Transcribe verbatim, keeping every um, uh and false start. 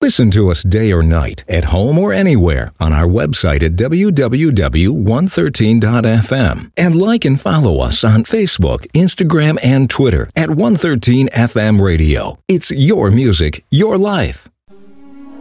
Listen to us day or night, at home or anywhere, on our website at w w w dot one thirteen dot f m. And like and follow us on Facebook, Instagram, and Twitter at one thirteen F M Radio. It's your music, your life.